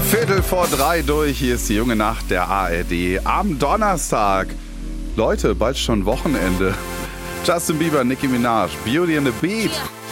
2:15 durch. Hier ist die junge Nacht der ARD am Donnerstag. Leute, bald schon Wochenende. Justin Bieber, Nicki Minaj, Beauty and the Beat.